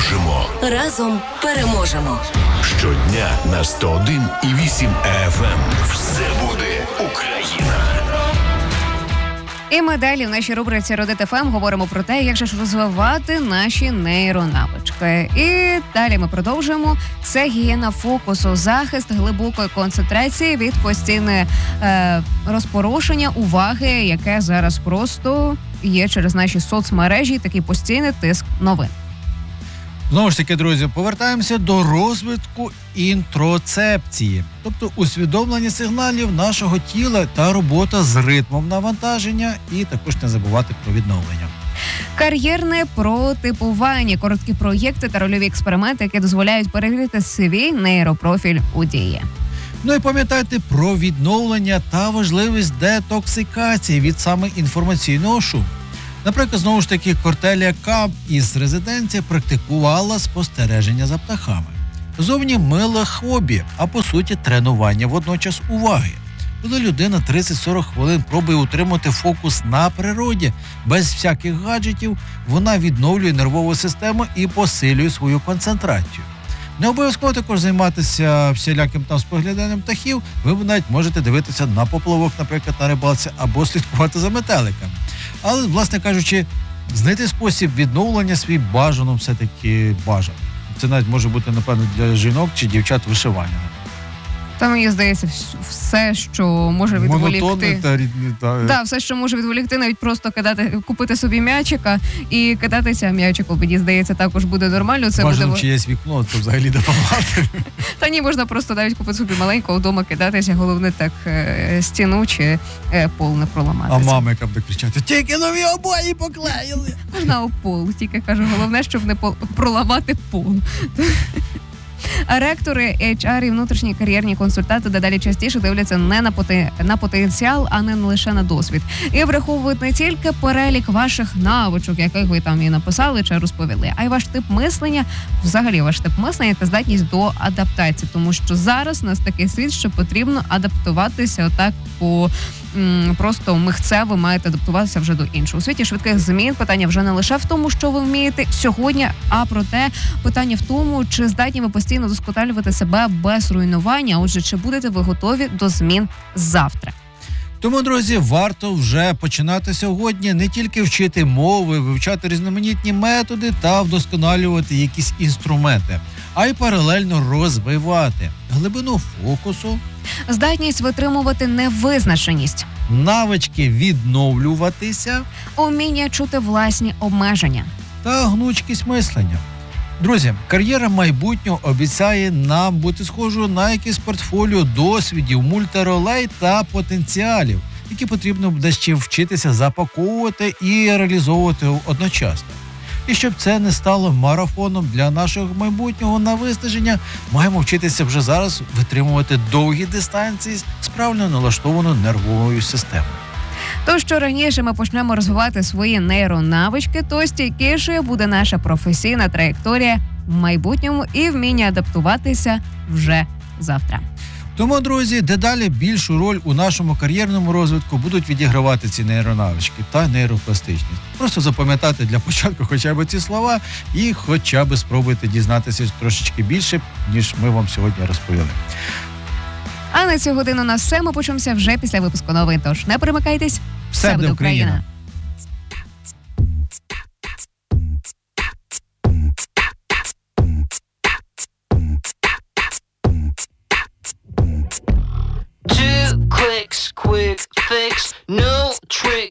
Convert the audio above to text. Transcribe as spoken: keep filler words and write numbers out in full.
Дружимо. Разом переможемо. Щодня на сто один і вісім еф ем. Все буде Україна. І ми далі в нашій рубриці «Родити ФМ» говоримо про те, як же ж розвивати наші нейронавички. І далі ми продовжуємо. Це гігієна фокусу, захист глибокої концентрації від постійної е, розпорошення уваги, яке зараз просто є через наші соцмережі, такий постійний тиск новин. Знову ж таки, друзі, повертаємося до розвитку інтроцепції, тобто усвідомлення сигналів нашого тіла та робота з ритмом навантаження, і також не забувати про відновлення. Кар'єрне протипування, короткі проєкти та рольові експерименти, які дозволяють перевірити свій нейропрофіль у дії. Ну і пам'ятайте про відновлення та важливість детоксикації від саме інформаційного шуму. Наприклад, знову ж таки, Кортелія Камп із резиденції практикувала спостереження за птахами. Зовні миле хобі, а по суті тренування водночас уваги. Коли людина тридцять-сорок хвилин пробує утримати фокус на природі, без всяких гаджетів, вона відновлює нервову систему і посилює свою концентрацію. Не обов'язково також займатися всіляким там спогляданням птахів, ви навіть можете дивитися на поплавок, наприклад, на рибалці, або слідкувати за метеликами. Але, власне кажучи, знайти спосіб відновлення свій бажано все-таки бажано. Це навіть може бути, напевно, для жінок чи дівчат вишивання. Та мені здається, все, що може відволікти. Монотонне та рідне. Та... Да, все, що може відволікти, навіть просто кидати, купити собі м'ячика і кидатися м'ячиком. Мені здається, також буде нормально. Це бажано буде... чиєсь вікно, то взагалі допомагати. Та ні, можна просто навіть купити собі маленького вдома кидатися, головне так стіну чи пол не проламатися. А мама, яка буде кричати, тільки нові обої поклеїли. Можна у пол, тільки кажу, головне, щоб не проламати пол. А ректори, ейч ар і внутрішні кар'єрні консультанти дедалі частіше дивляться не на, поти... на потенціал, а не лише на досвід. І враховують не тільки перелік ваших навичок, яких ви там і написали чи розповіли, а й ваш тип мислення, взагалі ваш тип мислення та здатність до адаптації. Тому що зараз у нас такий світ, що потрібно адаптуватися отак по... Просто михцево маєте адаптуватися вже до іншого. У світі швидких змін питання вже не лише в тому, що ви вмієте сьогодні, а проте питання в тому, чи здатні ви постійно досконалювати себе без руйнування, отже, чи будете ви готові до змін завтра. Тому, друзі, варто вже починати сьогодні не тільки вчити мови, вивчати різноманітні методи та вдосконалювати якісь інструменти, а й паралельно розвивати глибину фокусу, здатність витримувати невизначеність, навички відновлюватися, уміння чути власні обмеження та гнучкість мислення. Друзі, кар'єра майбутнього обіцяє нам бути схожою на якесь портфоліо досвідів, мультиролей та потенціалів, які потрібно буде ще вчитися запаковувати і реалізовувати одночасно. І щоб це не стало марафоном для нашого майбутнього на виснаження, маємо вчитися вже зараз витримувати довгі дистанції з правильно налаштованою нервовою системою. То, що раніше ми почнемо розвивати свої нейронавички, то стійкішою буде наша професійна траєкторія в майбутньому і вміння адаптуватися вже завтра. Тому, друзі, дедалі більшу роль у нашому кар'єрному розвитку будуть відігравати ці нейронавички та нейропластичність. Просто запам'ятати для початку хоча б ці слова і хоча б спробуйте дізнатися трошечки більше, ніж ми вам сьогодні розповіли. А на цю годину у нас все. Ми почуємося вже після випуску новин. Тож не перемикайтесь. Все буде Україна. Two clicks, quick fix.